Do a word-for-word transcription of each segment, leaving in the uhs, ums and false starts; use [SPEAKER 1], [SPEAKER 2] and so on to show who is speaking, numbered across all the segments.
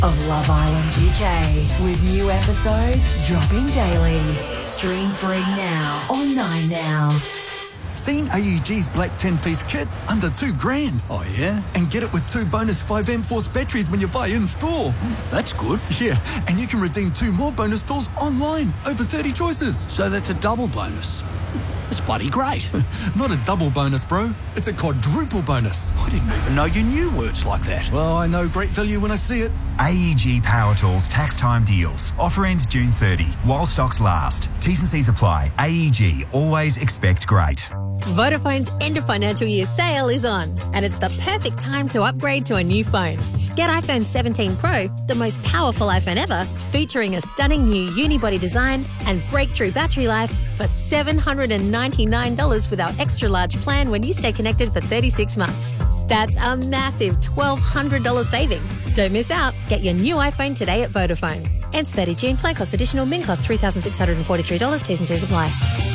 [SPEAKER 1] of Love Island U K, with new episodes dropping daily. Stream free now on Nine Now.
[SPEAKER 2] Seen A E G's black ten-piece kit? Under two grand.
[SPEAKER 3] Oh, yeah?
[SPEAKER 2] And get it with two bonus five amp force batteries when you buy in-store.
[SPEAKER 3] That's good.
[SPEAKER 2] Yeah, and you can redeem two more bonus tools online. Over thirty choices.
[SPEAKER 3] So that's a double bonus. It's bloody great.
[SPEAKER 2] Not a double bonus, bro. It's a quadruple bonus.
[SPEAKER 3] I didn't even know you knew words like that.
[SPEAKER 2] Well, I know great value when I see it.
[SPEAKER 4] A E G Power Tools tax time deals. Offer ends June thirtieth while stocks last. T's and C's apply. A E G, always expect great.
[SPEAKER 5] Vodafone's end of financial year sale is on, and it's the perfect time to upgrade to a new phone. Get iPhone seventeen Pro, the most powerful iPhone ever, featuring a stunning new unibody design and breakthrough battery life for seven hundred ninety-nine dollars with our extra large plan when you stay connected for thirty-six months. That's a massive twelve hundred dollars saving. Don't miss out. Get your new iPhone today at Vodafone. Ends thirtieth June. Plan cost additional. Min cost three thousand six hundred forty-three dollars. T's and C's apply.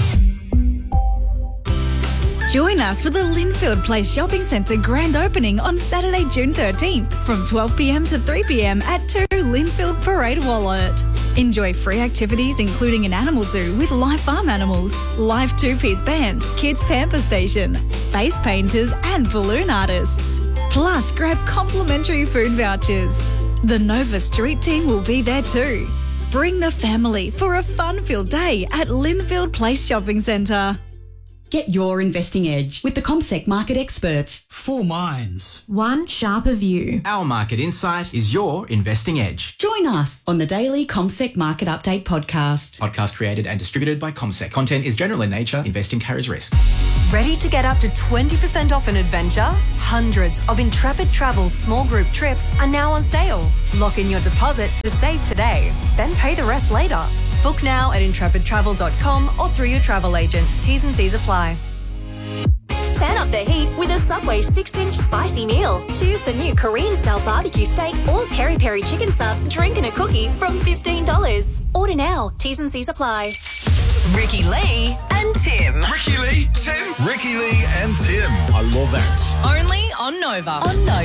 [SPEAKER 6] Join us for the Linfield Place Shopping Centre grand opening on Saturday, June thirteenth from twelve p m to three p m at two Linfield Parade Wallet. Enjoy free activities including an animal zoo with live farm animals, live two-piece band, kids pamper station, face painters and balloon artists. Plus, grab complimentary food vouchers. The Nova Street team will be there too. Bring the family for a fun-filled day at Linfield Place Shopping Centre.
[SPEAKER 7] Get your investing edge with the CommSec market experts.
[SPEAKER 3] Four minds.
[SPEAKER 8] One sharper view.
[SPEAKER 9] Our market insight is your investing edge.
[SPEAKER 7] Join us on the daily CommSec Market Update podcast.
[SPEAKER 9] Podcast created and distributed by CommSec. Content is general in nature. Investing carries risk.
[SPEAKER 10] Ready to get up to twenty percent off an adventure? Hundreds of Intrepid Travel's small group trips are now on sale. Lock in your deposit to save today, then pay the rest later. Book now at intrepid travel dot com or through your travel agent. T's and C's apply.
[SPEAKER 11] Turn up the heat with a Subway six inch spicy meal. Choose the new Korean-style barbecue steak or peri-peri chicken sub, drink and a cookie from fifteen dollars. Order now. T's and C's apply.
[SPEAKER 1] Ricky Lee and Tim.
[SPEAKER 12] Ricky Lee, Tim. Ricky Lee and Tim.
[SPEAKER 3] I love that.
[SPEAKER 8] Only on Nova.
[SPEAKER 1] On Nova.